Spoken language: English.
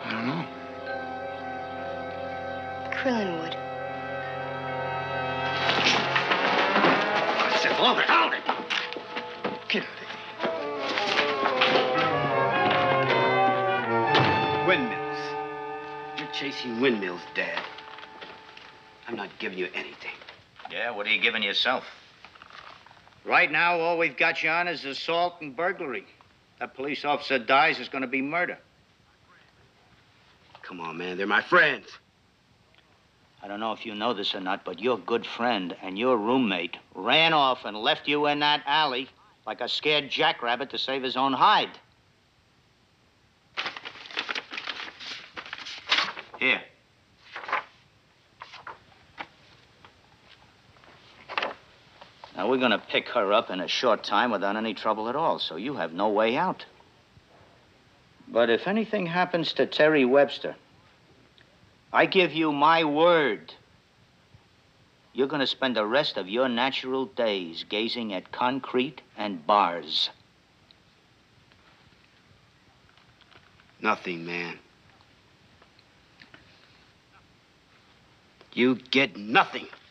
I don't know. Krillin would. I said, hold it. Get it. Windmills. You're chasing windmills, Dad. I'm not giving you anything. Yeah, what are you giving yourself? Right now, all we've got you on is assault and burglary. That police officer dies, it's gonna be murder. Come on, man. They're my friends. I don't know if you know this or not, but your good friend and your roommate ran off and left you in that alley like a scared jackrabbit to save his own hide. Here. Now, we're gonna pick her up in a short time without any trouble at all, so you have no way out. But if anything happens to Terry Webster, I give you my word, you're gonna spend the rest of your natural days gazing at concrete and bars. Nothing, man. You get nothing.